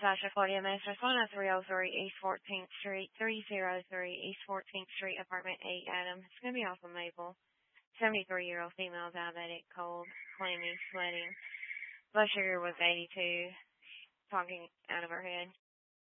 Sasha Claudia Masters, 10303 East 14th Street, 303 East 14th Street, Apartment 8, Adam. It's going to be off of Maple. 73-year-old female, diabetic, cold, clammy, sweating. Blood sugar was 82, talking out of her head.